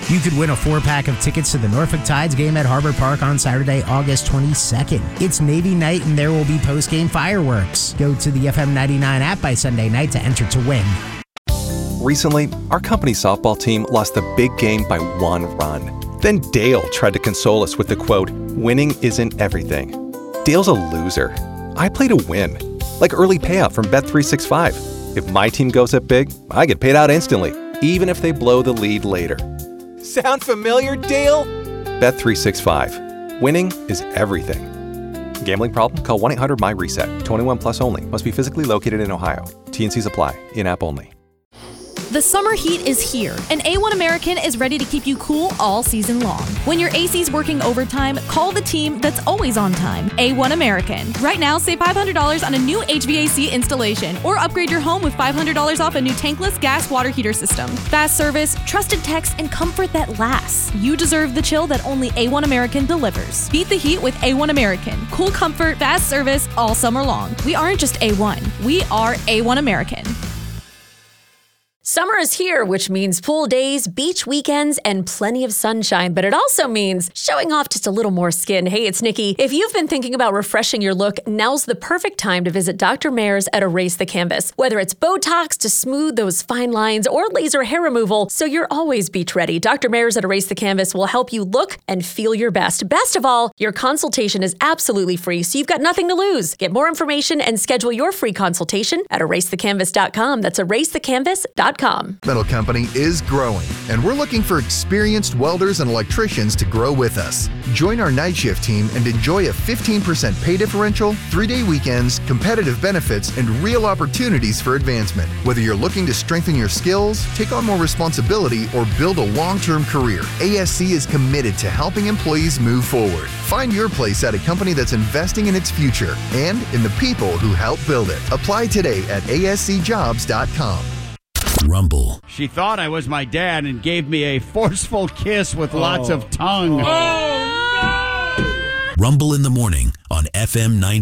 You could win a 4-pack of tickets to the Norfolk Tides game at Harbor Park on Saturday, August 22nd. It's Navy night and there will be post-game fireworks. Go to the FM 99 app by Sunday night to enter to win. Recently, our company softball team lost the big game by 1 run. Then Dale tried to console us with the quote, "Winning isn't everything." Dale's a loser. I play to win, like early payout from Bet365. If my team goes up big, I get paid out instantly, even if they blow the lead later. Sound familiar, Dale? Bet365. Winning is everything. Gambling problem? Call 1-800-MY-RESET. 21 plus only. Must be physically located in Ohio. T&Cs apply. In-app only. The summer heat is here, and A1 American is ready to keep you cool all season long. When your AC's working overtime, call the team that's always on time, A1 American. Right now, save $500 on a new HVAC installation, or upgrade your home with $500 off a new tankless gas water heater system. Fast service, trusted techs, and comfort that lasts. You deserve the chill that only A1 American delivers. Beat the heat with A1 American. Cool comfort, fast service, all summer long. We aren't just A1, we are A1 American. Summer is here, which means pool days, beach weekends, and plenty of sunshine, but it also means showing off just a little more skin. Hey, it's Nikki. If you've been thinking about refreshing your look, now's the perfect time to visit Dr. Mayer's at Erase the Canvas. Whether it's Botox to smooth those fine lines or laser hair removal, so you're always beach ready, Dr. Mayer's at Erase the Canvas will help you look and feel your best. Best of all, your consultation is absolutely free, so you've got nothing to lose. Get more information and schedule your free consultation at erasethecanvas.com. That's erasethecanvas.com. Metal Company is growing, and we're looking for experienced welders and electricians to grow with us. Join our night shift team and enjoy a 15% pay differential, 3-day weekends, competitive benefits, and real opportunities for advancement. Whether you're looking to strengthen your skills, take on more responsibility, or build a long-term career, ASC is committed to helping employees move forward. Find your place at a company that's investing in its future and in the people who help build it. Apply today at ascjobs.com. Rumble. She thought I was my dad and gave me a forceful kiss with lots of tongue. Rumble in the morning on FM 9.